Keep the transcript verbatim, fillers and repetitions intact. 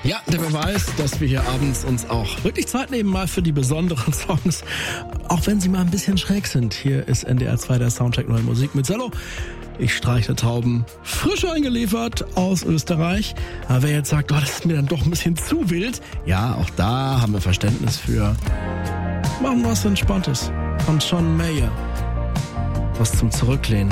Ja, der Beweis, dass wir hier abends uns auch wirklich Zeit nehmen, mal für die besonderen Songs, auch wenn sie mal ein bisschen schräg sind. Hier ist N D R zwei, der Soundcheck Neue Musik mit Cello. Ich streiche Tauben, frisch eingeliefert aus Österreich. Aber wer jetzt sagt, oh, das ist mir dann doch ein bisschen zu wild, ja, auch da haben wir Verständnis für. Machen wir was Entspanntes. Von John Mayer. Was zum Zurücklehnen.